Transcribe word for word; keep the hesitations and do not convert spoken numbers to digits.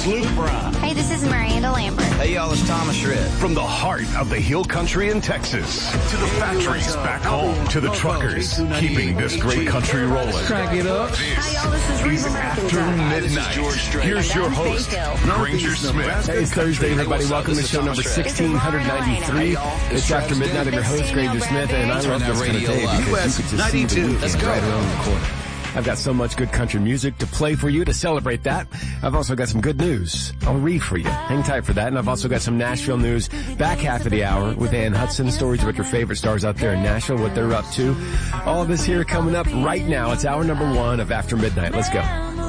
is Luke Brown. Hey, this is Miranda Lambert. Hey, y'all, it's Thomas Rhett. From the heart of the hill country in Texas to the factories back home to the truckers keeping this great country rolling. Crank it up. This is After Midnight. Here's your host, Granger Smith. Hey, it's Thursday, everybody. Welcome to show number sixteen ninety-three. It's After Midnight. I'm your host, Granger Smith, and I love this kind of day because you can just see the weekend right around the corner. I've got so much good country music to play for you to celebrate that. I've also got some good news I'll read for you. Hang tight for that. And I've also got some Nashville news back half of the hour with Ann Hudson, stories about your favorite stars out there in Nashville, what they're up to. All of this here coming up right now. It's hour number one of After Midnight. Let's go.